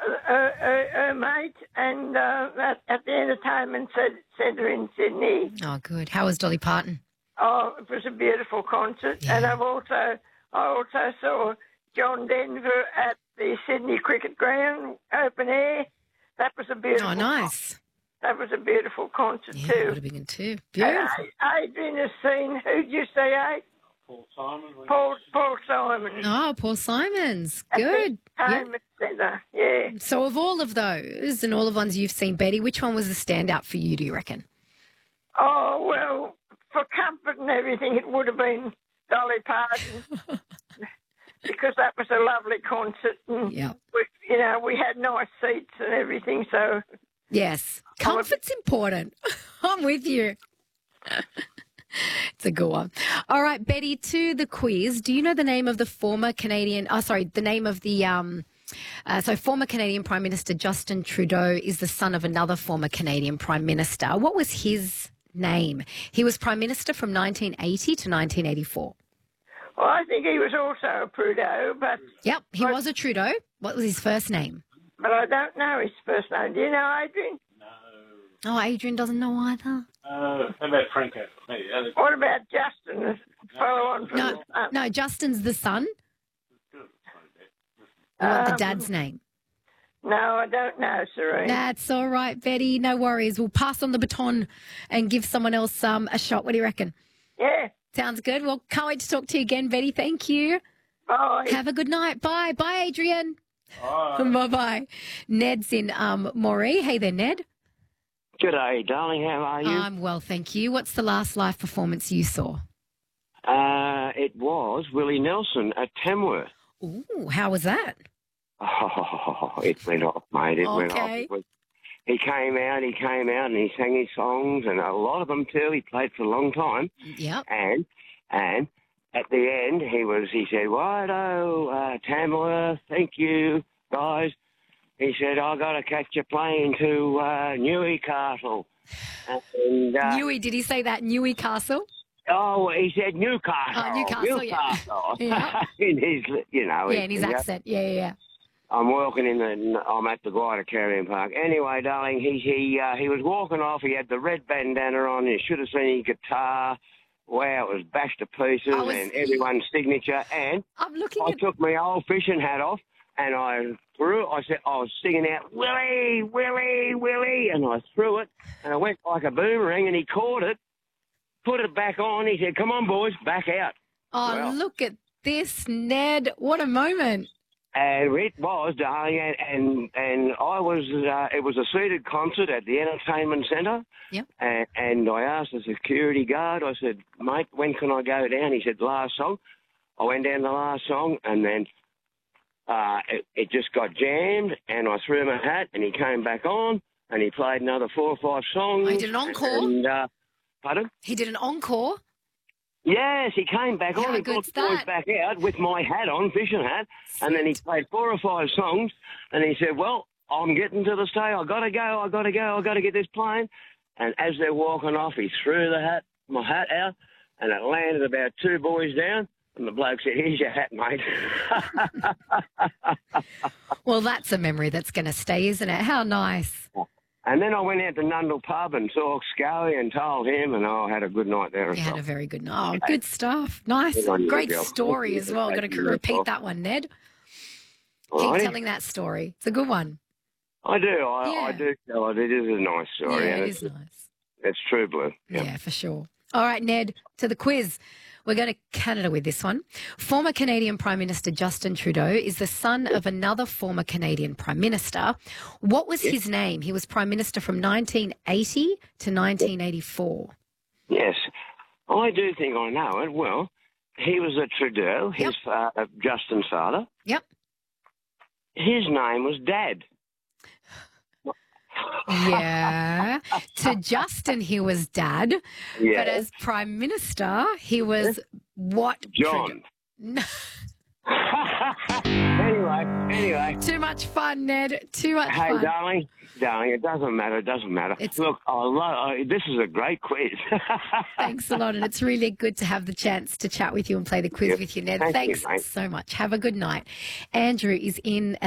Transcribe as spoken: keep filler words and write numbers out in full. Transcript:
her, her, her mate and uh, at, at the Entertainment Centre in Sydney. Oh, good. How was Dolly Parton? Oh, it was a beautiful concert. Yeah. And I've also, I also saw John Denver at the Sydney Cricket Ground, open air. That was a beautiful Oh, nice. That was a beautiful concert Yeah, too. would have been good too. Beautiful. And Adrian has seen, who'd you say, Aid? Paul Simon. Paul, Paul Simon. Oh, Paul Simons. At the Good. Yeah. Entertainment Centre, yeah. So of all of those and all the ones you've seen, Betty, which one was the standout for you, do you reckon? Oh, well, for comfort and everything, it would have been Dolly Parton. Because that was a lovely concert. And Yeah. we, you know, we had nice seats and everything, so... Yes. Comfort's important. I'm with you. It's a good one. All right, Betty, to the quiz. Do you know the name of the former Canadian, oh, sorry, the name of the, um, uh, so former Canadian Prime Minister Justin Trudeau is the son of another former Canadian Prime Minister. What was his name? He was Prime Minister from nineteen eighty to nineteen eighty-four. Well, I think he was also a Trudeau, but... Yep, he but, was a Trudeau. What was his first name? But I don't know his first name. Do you know, Adrian? No. Oh, Adrian doesn't know either. Uh, how about Franco? Maybe, uh, What about Justin? Follow on from No, the son. no, Justin's the son. I want the Um, dad's name. No, I don't know, Serene. That's all right, Betty. No worries. We'll pass on the baton and give someone else um, a shot. What do you reckon? Yeah. Sounds good. Well, can't wait to talk to you again, Betty. Thank you. Bye. Have a good night. Bye. Bye, Adrian. Bye. Bye-bye. Ned's in um, Moree. Hey there, Ned. G'day, darling. How are you? I'm well, thank you. What's the last live performance you saw? uh, it was Willie Nelson at Tamworth. Ooh, how was that? Oh, it went off, mate. It went off. Okay. It was, he came out, he came out, and he sang his songs, and a lot of them too. He played for a long time, Yep. and and at the end, he was. He said, "Righto, uh, Tamworth, thank you, guys." He said, "I got to catch a plane to uh, Newcastle." And uh, Newey, did he say that? Newey Castle? oh, he said Newcastle. Oh, Newcastle, yeah. Newcastle. Yeah. in his, you know. Yeah, in his you know, accent. Yeah, yeah, yeah. I'm walking in the. I'm at the Guida Carrying Park. Anyway, darling, he he uh, he was walking off. He had the red bandana on. You should have seen his guitar. Wow, it was bashed to pieces, I was- and everyone's signature. And I'm looking I at... took my old fishing hat off, and I threw it. I said, I was singing out, Willie, Willie, Willie, and I threw it, and it went like a boomerang, and he caught it, put it back on. He said, "Come on, boys, back out." Oh, Well. look at this, Ned. What a moment. And it was, darling, and and, and I was. Uh, it was a seated concert at the Entertainment Centre. Yep. And, and I asked the security guard. I said, "Mate, when can I go down?" He said, "Last song." I went down the last song, and then uh, it, it just got jammed, and I threw my hat, and he came back on, and he played another four or five songs. Oh, he did an encore? And, uh, pardon? He did an encore. Yes, he came back How on. He good's brought the boys that? back out with my hat on, fishing hat, and then he played four or five songs, and he said, "Well, I'm getting to the stage. I got to go. I got to go. I got to get this plane." And as they're walking off, he threw the hat, my hat out, and it landed about two boys down. And the bloke said, "Here's your hat, mate." Well, that's a memory that's going to stay, isn't it? How nice. And then I went out to Nundle Pub and saw Scully and told him, and I had a good night there as You well. had a very good night. Oh, good stuff. Nice. Good on you, Great girl. story as well. Got to Thank you, repeat girl. that one, Ned. All Keep righty. telling that story. It's a good one. I do. I, Yeah. I do tell it. It is a nice story. Yeah, and it it's, is nice. it's true blue. Yeah. Yeah. for sure. All right, Ned, to the quiz. We're going to Canada with this one. Former Canadian Prime Minister Justin Trudeau is the son of another former Canadian Prime Minister. What was his name? He was Prime Minister from nineteen eighty to nineteen eighty-four. Yes. I do think I know it. Well, he was a Trudeau, his Yep. uh, Justin's father. Yep. His name was Dad. Yeah. To Justin, he was dad. Yeah. But as Prime Minister, he was what? John. No. anyway, anyway. Too much fun, Ned. Too much Hey, fun. darling, darling, it doesn't matter. It doesn't matter. It's- Look, I love, I, this is a great quiz. Thanks a lot. And it's really good to have the chance to chat with you and play the quiz Yep. with you, Ned. Thank you, Thanks mate. so much. Have a good night. Andrew is in